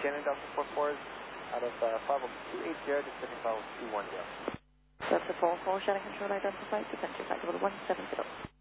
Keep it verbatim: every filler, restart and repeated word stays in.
Shannon Delta four four out of uh, five oh two eight zero, descending five oh two one zero. Delta four four, Shannon Control identified, descent to flight level one seven zero.